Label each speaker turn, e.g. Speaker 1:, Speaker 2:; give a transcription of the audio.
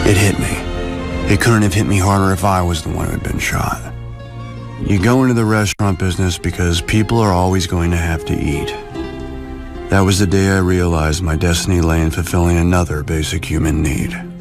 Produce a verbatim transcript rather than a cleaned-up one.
Speaker 1: It hit me. It couldn't have hit me harder if I was the one who had been shot. You go into the restaurant business because people are always going to have to eat. That was the day I realized my destiny lay in fulfilling another basic human need.